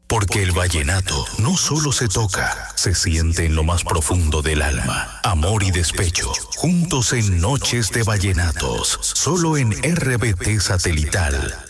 Porque el vallenato no solo se toca, se siente en lo más profundo del alma. Amor y despecho, juntos en Noches de Vallenatos, solo en RBT Satelital